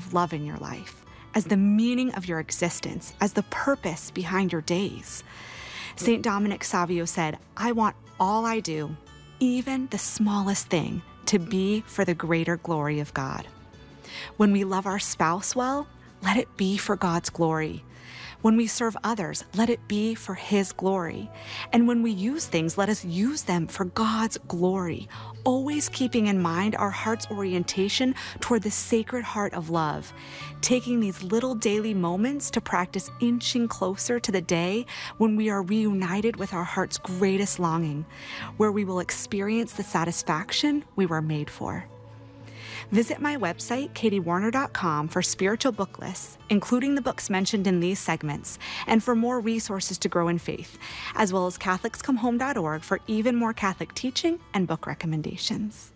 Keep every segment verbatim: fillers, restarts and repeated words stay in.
of love in your life, as the meaning of your existence, as the purpose behind your days. Saint Dominic Savio said, "I want all I do, even the smallest thing, to be for the greater glory of God." When we love our spouse well, let it be for God's glory. When we serve others, let it be for His glory. And when we use things, let us use them for God's glory, always keeping in mind our heart's orientation toward the sacred heart of love, taking these little daily moments to practice inching closer to the day when we are reunited with our heart's greatest longing, where we will experience the satisfaction we were made for. Visit my website, katie warner dot com, for spiritual book lists, including the books mentioned in these segments, and for more resources to grow in faith, as well as catholics come home dot org for even more Catholic teaching and book recommendations.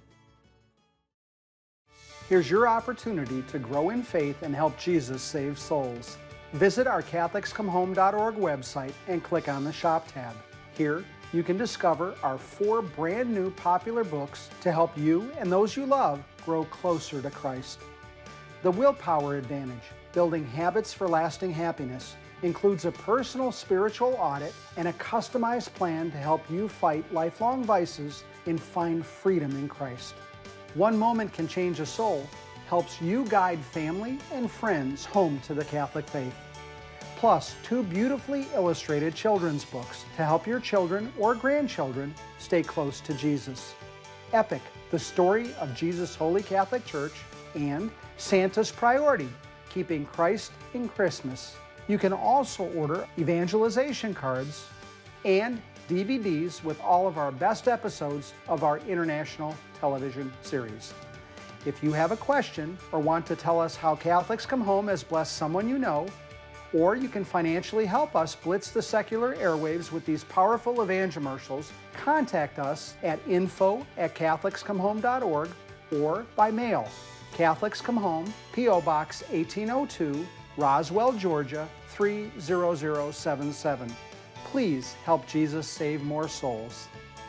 Here's your opportunity to grow in faith and help Jesus save souls. Visit our catholics come home dot org website and click on the Shop tab. Here, you can discover our four brand new popular books to help you and those you love grow closer to Christ. The Willpower Advantage, Building Habits for Lasting Happiness, includes a personal spiritual audit and a customized plan to help you fight lifelong vices and find freedom in Christ. One Moment Can Change a Soul helps you guide family and friends home to the Catholic faith. Plus, two beautifully illustrated children's books to help your children or grandchildren stay close to Jesus. Epic, The Story of Jesus' Holy Catholic Church, and Santa's Priority, Keeping Christ in Christmas. You can also order evangelization cards and D V Ds with all of our best episodes of our international television series. If you have a question or want to tell us how Catholics Come Home has blessed someone you know, or you can financially help us blitz the secular airwaves with these powerful evangelicals, contact us at info at catholics come home dot org or by mail. Catholics Come Home, P O Box eighteen oh two, Roswell, Georgia three zero zero seven seven. Please help Jesus save more souls.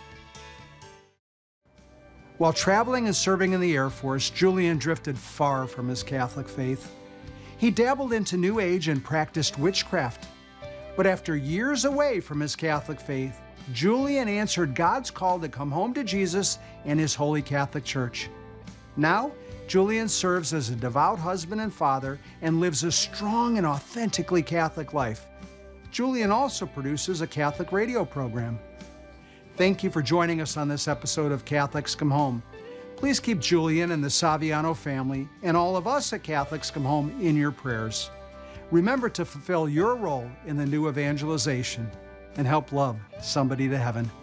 While traveling and serving in the Air Force, Julian drifted far from his Catholic faith. He dabbled into New Age and practiced witchcraft. But after years away from his Catholic faith, Julian answered God's call to come home to Jesus and His Holy Catholic Church. Now, Julian serves as a devout husband and father and lives a strong and authentically Catholic life. Julian also produces a Catholic radio program. Thank you for joining us on this episode of Catholics Come Home. Please keep Julian and the Saviano family and all of us at Catholics Come Home in your prayers. Remember to fulfill your role in the new evangelization and help love somebody to heaven.